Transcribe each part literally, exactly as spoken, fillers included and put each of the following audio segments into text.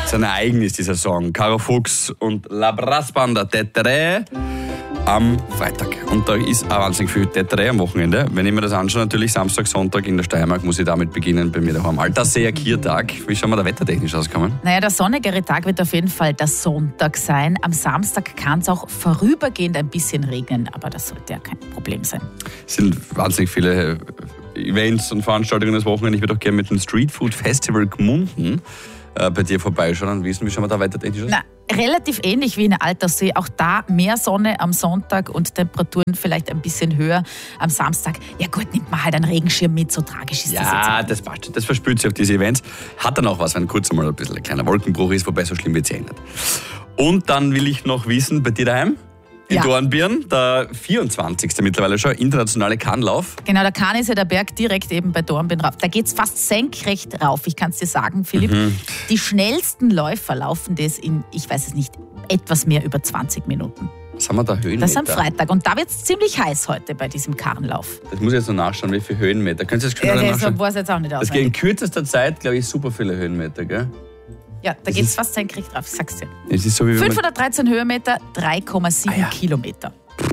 ist ein Ereignis, dieser Song. Caro Fuchs und La Brass Banda Tetere am Freitag. Und da ist auch wahnsinnig viel Tetere am Wochenende. Wenn ich mir das anschaue, natürlich Samstag, Sonntag in der Steiermark, muss ich damit beginnen, bei mir daheim. Altersseer Kiertag. Wie schauen wir da wettertechnisch auskommen? Naja, der sonnigere Tag wird auf jeden Fall der Sonntag sein. Am Samstag kann es auch vorübergehend ein bisschen regnen, aber das sollte ja kein Problem sein. Es sind wahnsinnig viele Events und Veranstaltungen das Wochenende. Ich würde auch gerne mit dem Street Food Festival Gmunden äh, bei dir vorbeischauen und wissen, wie schauen wir da wettertechnisch aus? Na, relativ ähnlich wie in der Alterssee. Auch da mehr Sonne am Sonntag und Temperaturen vielleicht ein bisschen höher am Samstag. Ja gut, nimmt man halt einen Regenschirm mit, so tragisch ist das jetzt. Ja, das passt. Das verspürt sich auf diese Events. Hat dann auch was, wenn kurz mal ein bisschen ein kleiner Wolkenbruch ist, wobei so schlimm wird es ja nicht. Und dann will ich noch wissen, bei dir daheim? In Ja. Dornbirn, der vierundzwanzigste mittlerweile schon, internationale Kannlauf. Genau, der Kahn ist ja der Berg direkt eben bei Dornbirn rauf. Da geht es fast senkrecht rauf. Ich kann es dir sagen, Philipp. Mhm. Die schnellsten Läufer laufen das in, ich weiß es nicht, etwas mehr über zwanzig Minuten. Was haben wir da Höhenmeter? Das ist am Freitag. Und da wird es ziemlich heiß heute bei diesem Karrenlauf. Das muss ich jetzt noch nachschauen, wie viele Höhenmeter. Könnt ihr das Ja, schnell das nachschauen? weiß ich jetzt auch nicht Das geht in auswendig. kürzester Zeit, glaube ich, super viele Höhenmeter, gell? Ja, da das geht es ist- fast senkrecht rauf, ich sag's dir. Es ist so, wie wenn man, fünfhundertdreizehn Höhenmeter, drei Komma sieben Ah ja. Kilometer.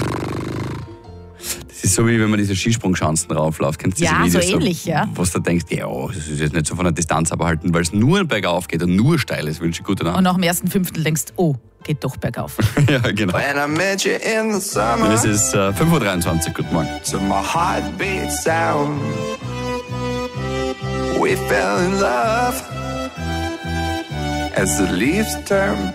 das ist so, wie wenn man diese Skisprungschanzen raufläuft. Kennst du Ja, diese so Videos, ähnlich, ja. Was du denkst, ja, das ist jetzt nicht so von der Distanz abhalten, weil es nur bergauf geht und nur steil ist. Wünsche ich gute Nacht. Und nach dem ersten Fünftel denkst du, oh, geht doch bergauf. Ja, genau. When I met you in the summer, Es ist äh, fünf Uhr dreiundzwanzig. Guten Morgen. to my heartbeat sound, we fell in love as the leaves turn